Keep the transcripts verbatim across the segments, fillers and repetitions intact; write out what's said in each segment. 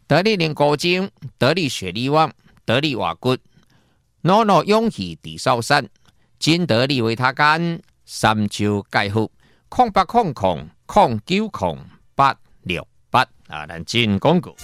得力零高精，得力雪力旺，得力瓦骨，诺诺勇气地少山，金得力维他干，三九钙护，空八空空空九空八六八啊，咱进广告。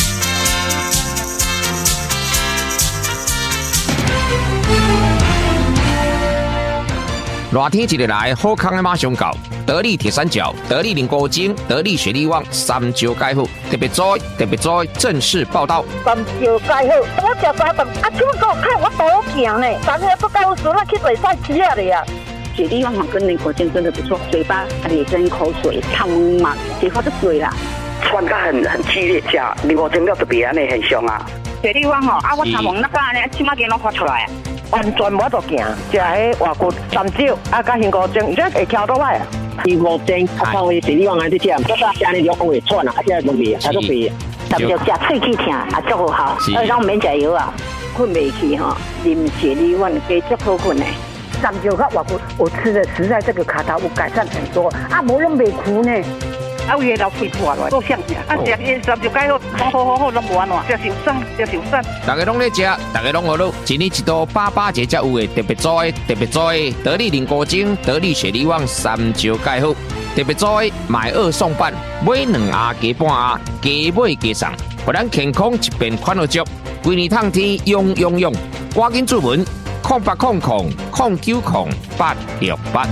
热天一日来，好康的马上到。得力铁三角、得力零高精、得力雪力旺、三九钙护，特别在特别在正式报道。 三九钙护，我食三顿，啊，怎么给我看我多行呢？三个不高时了，去嘴上吃了呀。 雪力旺跟零高精真的不错，嘴巴咧跟口水烫嘛，结发的水啦。 穿得很很激烈，吃零高精料特别安尼很凶啊。 雪力旺吼，啊，我头毛那个安尼，起码给拢发出来啊。 完全无得行，食迄外骨三九啊，甲杏高精，而且会挑倒来啊。 零高精啊，放位雪力旺安尼食，这个安尼就会喘啊，啊，这个味啊，它都味。 咱就食喙齿疼啊，足好，而且免食药啊，困袂去哈，啉雪力旺加足好困的。 三九甲外骨，我吃的实在这个卡头有改善很多，啊，无拢袂苦呢。 啊，有老肺破落，够像啊！食伊三九钙好，好好好，拢无安怎，食受伤，食受伤。 大家拢咧食，大家拢学咯。一年一度八八节才有诶，特别在特别在得力零高精、得力雪力旺、三九钙好，特别在买二送半，买两盒加半盒，加买加送，互咱健康一边款落足，规年通天用用用，赶紧注文空八空空空九空八六八。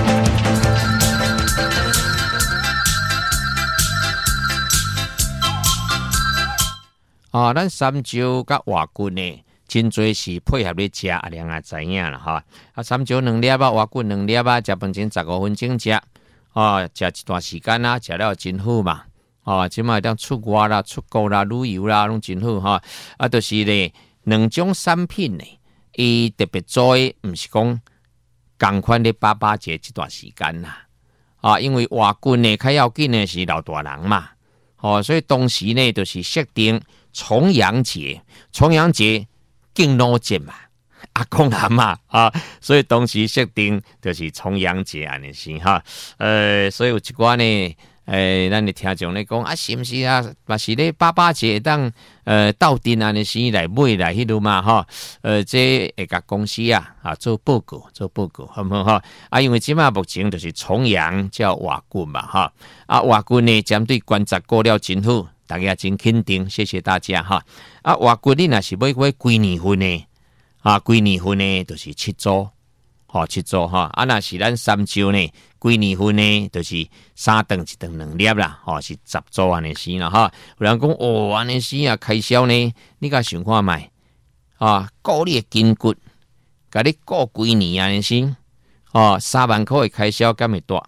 啊，咱三九甲瓦骨呢，真侪是配合咧食，阿娘也知影啦哈。啊，三九两粒啊，瓦骨两粒啊，食饭前十五分钟食，啊，食一段时间啊，食了真好嘛。啊，即卖当出外啦、出国啦、旅游啦，拢真好哈。啊，就是咧两种产品呢，伊特别做诶，毋是讲共款咧八八节一段时间啦。啊，因为瓦骨呢，较要紧的是老大人嘛。哦，所以当时呢，就是设定重阳节，重阳节敬老节嘛，阿公阿嬷啊，所以当时设定就是重阳节安尼是哈。呃，所以有一寡呢，诶，咱的听众咧讲啊，是毋是啊？嘛是咧八八节当呃斗阵安尼时来买来迄路嘛哈。呃，这会甲公司啊啊做报告，做报告好唔好哈？啊，因为即马目前就是重阳叫瓦骨嘛哈。啊，瓦骨呢针对观察过了真好，大家真肯定，谢谢大家哈。啊，瓦骨你若是买买规年份呢，啊，规年份呢就是七组，吼七组哈。啊，若是咱三九呢，规年份呢就是三顿一顿两粒啦，吼是十组安尼时啦哈。有人讲哦，安尼时啊开销呢，你甲想看卖啊，顾你的筋骨，甲你顾规年安尼时，哦，三万块的开销敢会大？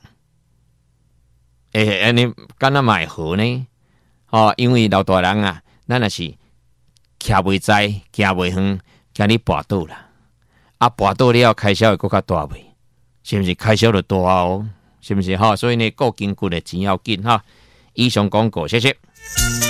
诶，安尼敢若买好呢？哦，因为老大人啊，咱若是徛袂在，行袂远，惊你跋倒啦。啊，跋倒了开销会更较大袂？是毋是开销就大哦？是毋是哈？所以呢，顾筋骨的真要紧哈。以上广告，谢谢。